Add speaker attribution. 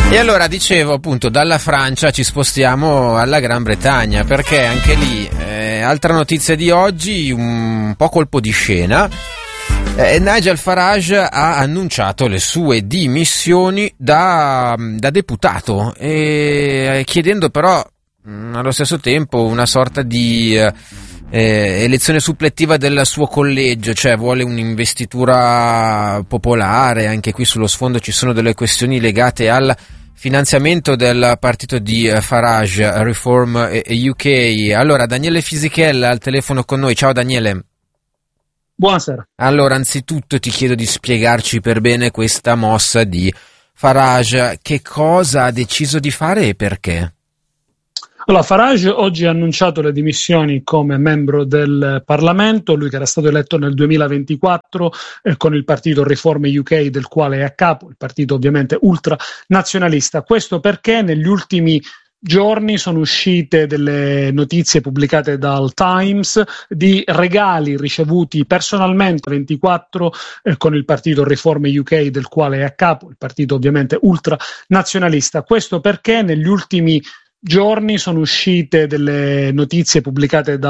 Speaker 1: E allora dicevo appunto, dalla Francia ci spostiamo alla Gran Bretagna, perché anche lì, altra notizia di oggi, un po' colpo di scena. Nigel Farage ha annunciato le sue dimissioni da deputato, chiedendo però allo stesso tempo una sorta di elezione supplettiva del suo collegio, cioè vuole un'investitura popolare. Anche qui sullo sfondo ci sono delle questioni legate al finanziamento del partito di Farage, Reform UK. Allora, Daniele Fisichella al telefono con noi. Ciao Daniele.
Speaker 2: Buonasera.
Speaker 1: Allora, anzitutto ti chiedo di spiegarci per bene questa mossa di Farage. Che cosa ha deciso di fare e perché?
Speaker 2: Allora, Farage oggi ha annunciato le dimissioni come membro del Parlamento, lui che era stato eletto nel 2024 con il partito Reform UK, del quale è a capo, il partito ovviamente ultranazionalista. Questo perché negli ultimi giorni sono uscite delle notizie pubblicate dal Times di regali ricevuti personalmente 24 con il partito Reform UK, del quale è a capo, il partito ovviamente ultranazionalista. Questo perché negli ultimi giorni sono uscite delle notizie pubblicate da